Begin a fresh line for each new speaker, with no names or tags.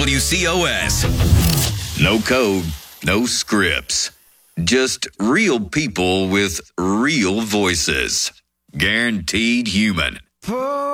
WCOS. No code, no scripts. Just real people with real voices. Guaranteed human.